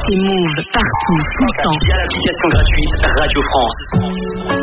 Écoutez Move partout, tout le temps. Via l'application gratuite Radio France.